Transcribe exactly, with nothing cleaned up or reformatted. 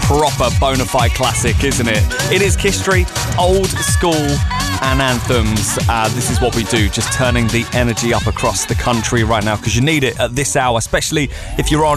proper bona fide classic, isn't it? It is Kistry, old school and anthems. Uh, this is what we do, just turning the energy up across the country right now, because you need it at this hour, especially if you're on